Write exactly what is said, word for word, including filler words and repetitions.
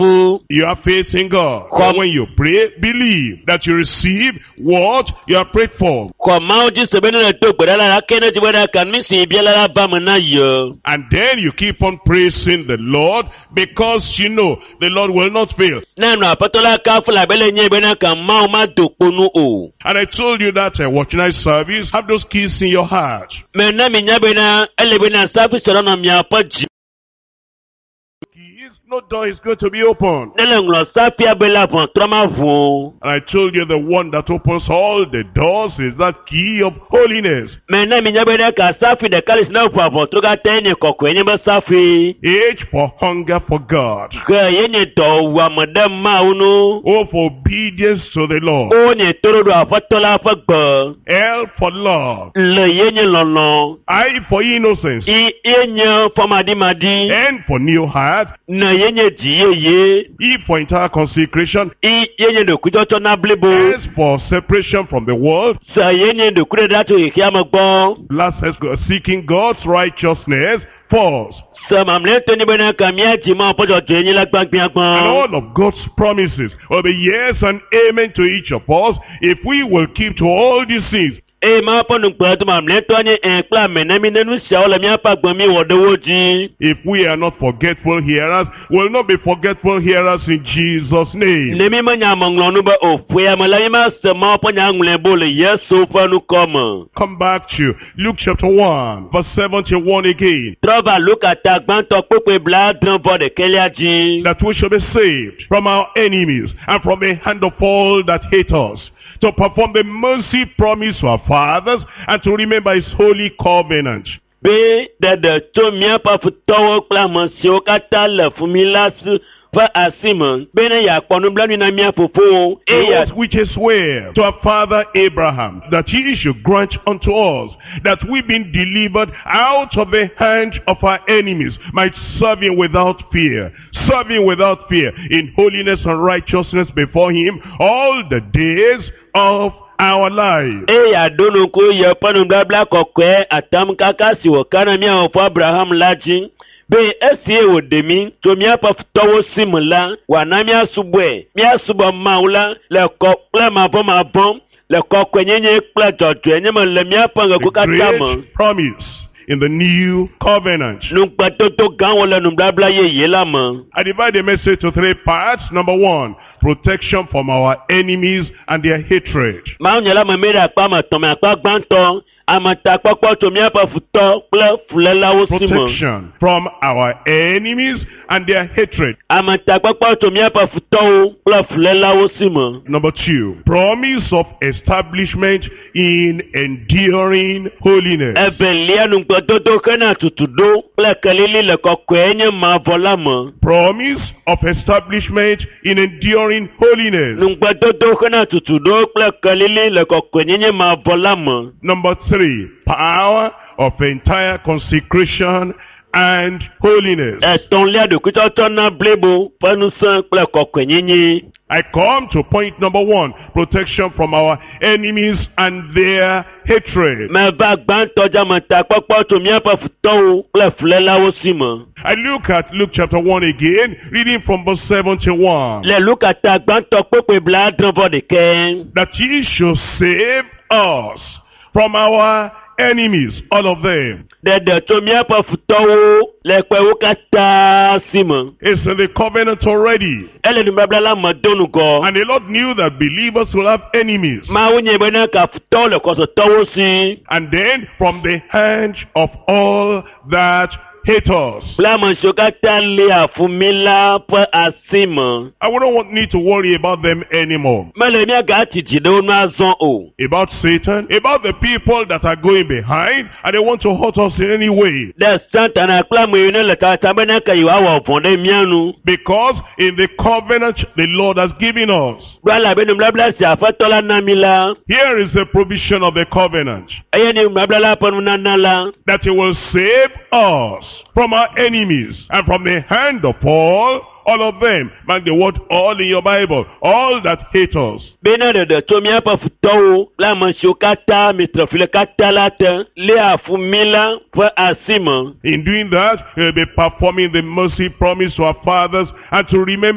You are faith in God. And when you pray, believe that you receive what you are prayed for. And then you keep on praising the Lord because you know the Lord will not fail. And I told you that a watch night service, have those keys in your heart. No door is going to be open. And I told you the one that opens all the doors is that key of holiness. H for hunger for God. O for obedience to the Lord. L for love. I for innocence. N for new heart. E for entire consecration. S for separation from the world. Last S, seeking God's righteousness. False. And all of God's promises will be yes and amen to each of us if we will keep to all these things. If we are not forgetful hearers, we'll not be forgetful hearers in Jesus' name. Come back to Luke chapter one, verse seventy-one again. That we shall be saved from our enemies and from the hand of all that hate us, to perform the mercy promise to our fathers, and to remember his holy covenant. Those which is swear to our father Abraham, that he should grant unto us, that we being delivered out of the hand of our enemies, might serve him without fear, serve him without fear, in holiness and righteousness before him all the days of our life. Be esie wo demi to mia paftowo simula wa na mia subwe mia subo maula le ko plema bom abom le ko kwenyenye kla jojo enyema le mia panga ku katama promise in the new covenant. I divide the message to three parts. Number one, protection from our enemies and their hatred. Protection from our enemies and their hatred. Number two, promise of establishment in enduring holiness. Promise of establishment in enduring holiness. Number three, power of entire consecration and holiness. I come to point number one, protection from our enemies and their hatred. I look at Luke chapter one again, reading from verse seventy-one. That ye should save us from our enemies, all of them. It's in the covenant already. And the Lord knew that believers will have enemies. And then from the hand of all that hate us. I wouldn't need to worry about them anymore. About Satan, about the people that are going behind and they want to hurt us in any way. Because in the covenant the Lord has given us, here is the provision of the covenant, that He will save us from our enemies and from the hand of all, all of them. Mark the word all in your Bible. All that hate us. In doing that, He'll be performing the mercy promise to our fathers and to remember